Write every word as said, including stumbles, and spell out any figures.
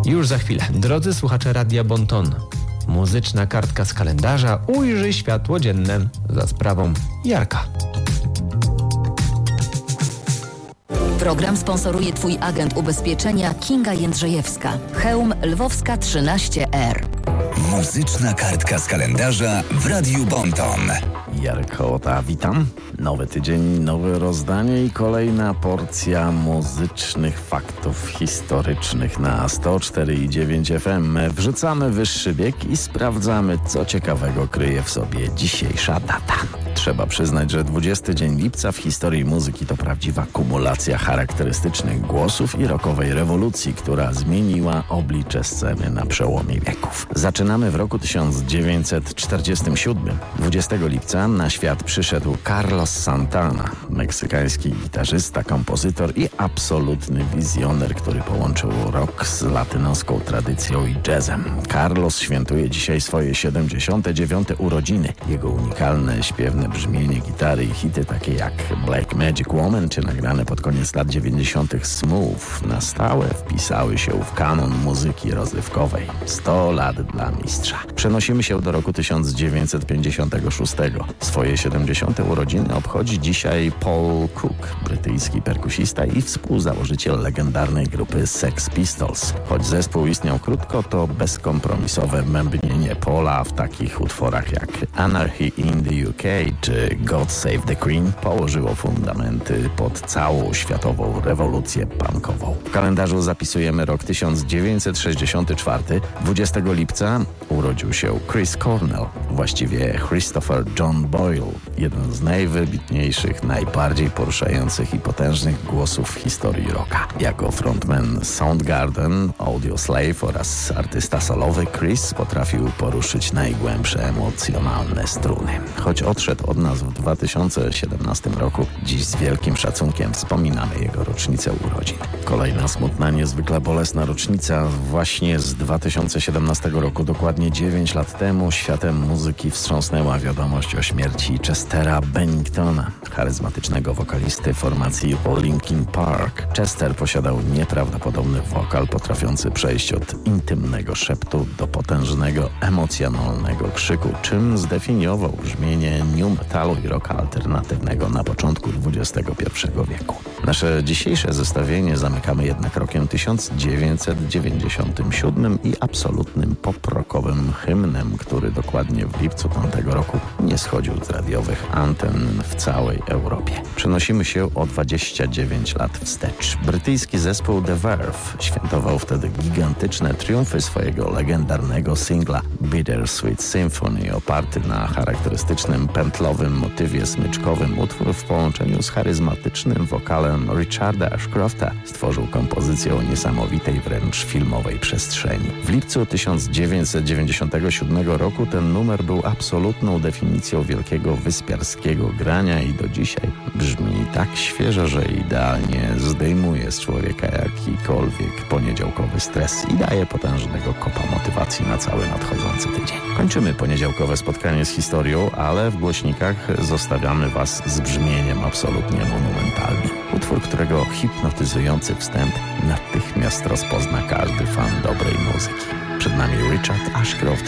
Już za chwilę. Drodzy słuchacze Radia Bonton, muzyczna kartka z kalendarza ujrzy światło dzienne za sprawą Jarka. Program sponsoruje Twój agent ubezpieczenia Kinga Jędrzejewska. Chełm Lwowska trzynaście R. Muzyczna kartka z kalendarza w Radiu Bonton. Jarek Hołota, witam. Nowy tydzień, nowe rozdanie i kolejna porcja muzycznych faktów historycznych na sto cztery i dziewięć F M. Wrzucamy wyższy bieg i sprawdzamy, co ciekawego kryje w sobie dzisiejsza data. Trzeba przyznać, że dwudziesty dzień lipca w historii muzyki to prawdziwa kumulacja charakterystycznych głosów i rockowej rewolucji, która zmieniła oblicze sceny na przełomie wieków. Zaczynamy w roku tysiąc dziewięćset czterdziestym siódmym. dwudziestego lipca na świat przyszedł Carlos Santana, meksykański gitarzysta, kompozytor i absolutny wizjoner, który połączył rock z latynoską tradycją i jazzem. Carlos świętuje dzisiaj swoje siedemdziesiąte dziewiąte urodziny. Jego unikalne, śpiewne brzmienie gitary i hity takie jak Black Magic Woman czy nagrane pod koniec lat dziewięćdziesiątych Smooth na stałe wpisały się w kanon muzyki rozrywkowej. sto lat dla mistrza. Przenosimy się do roku tysiąc dziewięćset pięćdziesiątego szóstego. Swoje siedemdziesiąte urodziny obchodzi dzisiaj Paul Cook, brytyjski perkusista i współzałożyciel legendarnej grupy Sex Pistols. Choć zespół istniał krótko, to bezkompromisowe bębnienie Paula w takich utworach jak Anarchy in the U K czy God Save the Queen położyło fundamenty pod całą światową rewolucję punkową. W kalendarzu zapisujemy rok tysiąc dziewięćset sześćdziesiąty czwarty. dwudziestego lipca urodził się Chris Cornell, właściwie Christopher John Boyle, jeden z najwybitniejszych, najbardziej poruszających i potężnych głosów w historii rocka. Jako frontman Soundgarden, Audioslave oraz artysta solowy, Chris potrafił poruszyć najgłębsze emocjonalne struny. Choć odszedł od nas w dwa tysiące siedemnastym roku, dziś z wielkim szacunkiem wspominamy jego rocznicę urodzin. Kolejna smutna, niezwykle bolesna rocznica. Właśnie z dwa tysiące siedemnastego roku, dokładnie dziewięć lat temu, światem muzyki wstrząsnęła wiadomość o śmierci Chestera Benningtona, charyzmatycznego wokalisty formacji Linkin Park. Chester posiadał nieprawdopodobny wokal potrafiący przejść od intymnego szeptu do potężnego, emocjonalnego krzyku, czym zdefiniował brzmienie new metalu i rocka alternatywnego na początku dwudziestego pierwszego wieku. Nasze dzisiejsze zestawienie zamykamy jednak rokiem tysiąc dziewięćset dziewięćdziesiątym siódmym i absolutnym pop-rockowym hymnem, który dokładnie w lipcu tamtego roku nie schodził z radiowych anten w całej Europie. Przenosimy się o dwadzieścia dziewięć lat wstecz. Brytyjski zespół The Verve świętował wtedy gigantyczne triumfy swojego legendarnego singla Bittersweet Symphony, oparty na charakterystycznym pętlowym motywie smyczkowym. Utwór w połączeniu z charyzmatycznym wokalem Richarda Ashcrofta stworzył kompozycję o niesamowitej wręcz filmowej przestrzeni. W lipcu tysiąc dziewięćset dziewięćdziesiątego siódmego roku ten numer był absolutną definicją wielkiego wyspiarskiego grania i do dzisiaj brzmi tak świeżo, że idealnie zdejmuje z człowieka jakikolwiek poniedziałkowy stres i daje potężnego kopa motywacji na cały nadchodzący tydzień. Kończymy poniedziałkowe spotkanie z historią, ale w głośnikach zostawiamy Was z brzmieniem absolutnie monumentalnym. Utwór, którego hipnotyzujący wstęp natychmiast rozpozna każdy fan dobrej muzyki. Przed nami Richard Ashcroft